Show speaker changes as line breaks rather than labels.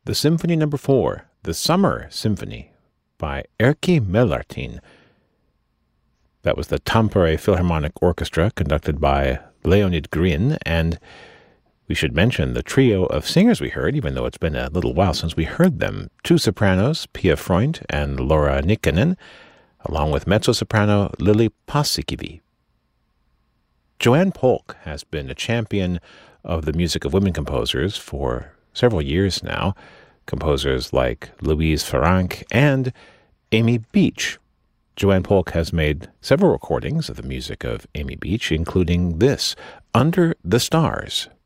the Symphony No. 4, the Summer Symphony by Erkki Mellartin. That was the Tampere Philharmonic Orchestra, conducted by Leonid Grin, and we should mention the trio of singers we heard, even though it's been a little while since we heard them. Two sopranos, Pia Freund and Laura Nikkanen, along with mezzo-soprano Lili Paasikivi. Joanne Polk has been a champion of the music of women composers for several years now, composers like Louise Farrenc and Amy Beach. Joanne Polk has made several recordings of the music of Amy Beach, including this, Under the Stars.